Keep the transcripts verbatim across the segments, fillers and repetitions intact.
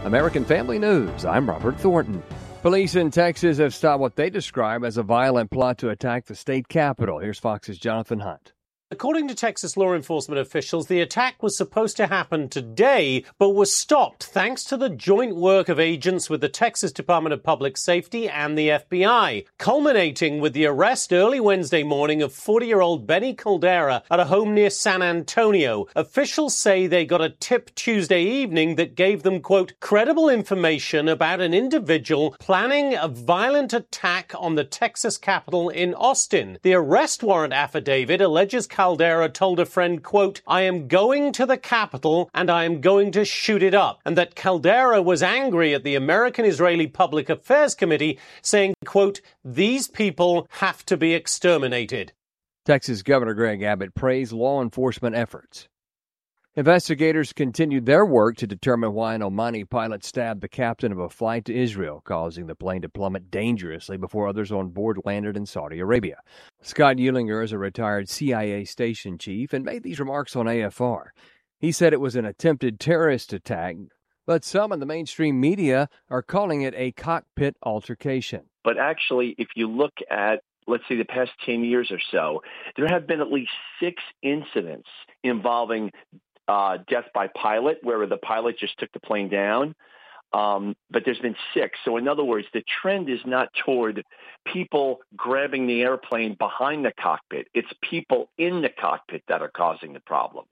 American Family News, I'm Robert Thornton. Police in Texas have stopped what they describe as a violent plot to attack the state capitol. Here's Fox's Jonathan Hunt. According to Texas law enforcement officials, the attack was supposed to happen today, but was stopped thanks to the joint work of agents with the Texas Department of Public Safety and the F B I, culminating with the arrest early Wednesday morning of forty-year-old Benny Caldera at a home near San Antonio. Officials say they got a tip Tuesday evening that gave them, quote, credible information about an individual planning a violent attack on the Texas Capitol in Austin. The arrest warrant affidavit alleges Caldera told a friend, quote, I am going to the Capitol and I am going to shoot it up, and that Caldera was angry at the American-Israeli Public Affairs Committee, saying, quote, these people have to be exterminated. Texas Governor Greg Abbott praised law enforcement efforts. Investigators continued their work to determine why an Omani pilot stabbed the captain of a flight to Israel, causing the plane to plummet dangerously before others on board landed in Saudi Arabia. Scott Eulinger is a retired C I A station chief and made these remarks on A F R. He said it was an attempted terrorist attack, but some in the mainstream media are calling it a cockpit altercation. But actually, if you look at, let's say, the past ten years or so, there have been at least six incidents involving Uh, death by pilot, where the pilot just took the plane down. Um, but there's been six. So in other words, the trend is not toward people grabbing the airplane behind the cockpit. It's people in the cockpit that are causing the problems.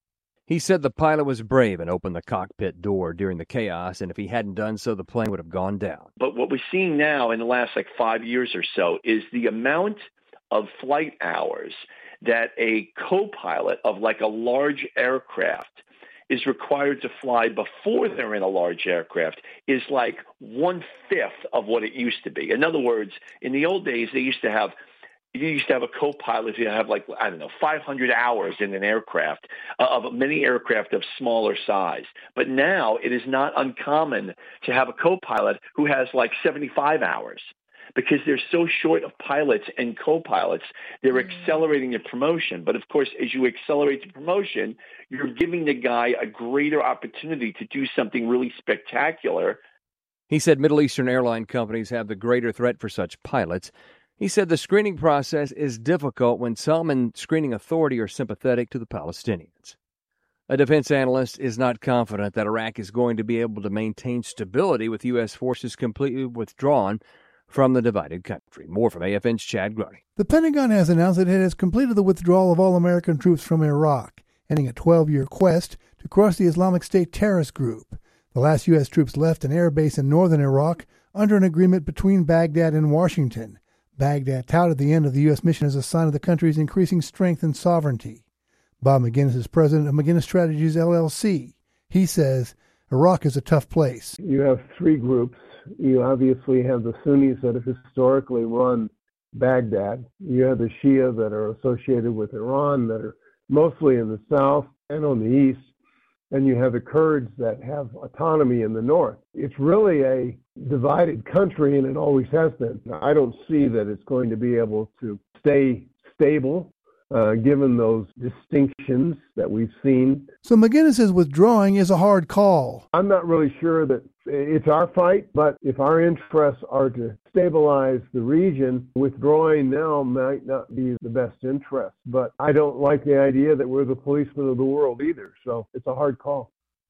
He said the pilot was brave and opened the cockpit door during the chaos, and if he hadn't done so, the plane would have gone down. But what we're seeing now in the last like five years or so is the amount of flight hours that a co-pilot of like a large aircraft is required to fly before they're in a large aircraft is like one-fifth of what it used to be. In other words, in the old days, they used to have you used to have a co-pilot who have like, I don't know, five hundred hours in an aircraft, uh, of many aircraft of smaller size. But now it is not uncommon to have a co-pilot who has like seventy-five hours. Because they're so short of pilots and co-pilots, they're accelerating the promotion. But of course, as you accelerate the promotion, you're giving the guy a greater opportunity to do something really spectacular. He said Middle Eastern airline companies have the greater threat for such pilots. He said the screening process is difficult when some in screening authority are sympathetic to the Palestinians. A defense analyst is not confident that Iraq is going to be able to maintain stability with U S forces completely withdrawn from the divided country. More from A F N's Chad Grunny. The Pentagon has announced that it has completed the withdrawal of all American troops from Iraq, ending a twelve-year quest to crush the Islamic State terrorist group. The last U S troops left an air base in northern Iraq under an agreement between Baghdad and Washington. Baghdad touted the end of the U S mission as a sign of the country's increasing strength and sovereignty. Bob McGinnis is president of McGinnis Strategies, L L C. He says Iraq is a tough place. You have three groups. You obviously have the Sunnis that have historically run Baghdad. You have the Shia that are associated with Iran that are mostly in the south and on the east. And you have the Kurds that have autonomy in the north. It's really a divided country, and it always has been. I don't see that it's going to be able to stay stable, uh, given those distinctions that we've seen. So McGinnis says withdrawing is a hard call. I'm not really sure that it's our fight, but if our interests are to stabilize the region, withdrawing now might not be the best interest. But I don't like the idea that we're the policemen of the world either, so it's a hard call.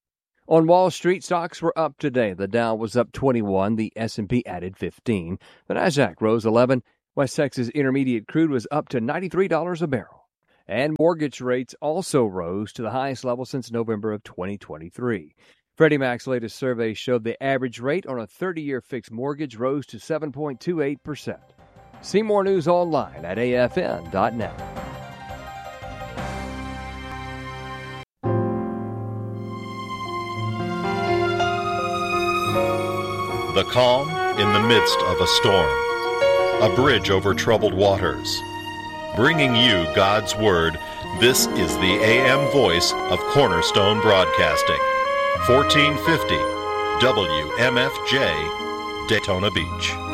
On Wall Street, stocks were up today. The Dow was up twenty-one, the S and P added fifteen. The Nasdaq rose eleven. West Texas Intermediate crude was up to ninety-three dollars a barrel. And mortgage rates also rose to the highest level since November of twenty twenty-three. Freddie Mac's latest survey showed the average rate on a thirty-year fixed mortgage rose to seven point two eight percent. See more news online at A F N dot net. The calm in the midst of a storm. A bridge over troubled waters. Bringing you God's Word, this is the A M voice of Cornerstone Broadcasting. fourteen fifty W M F J, Daytona Beach.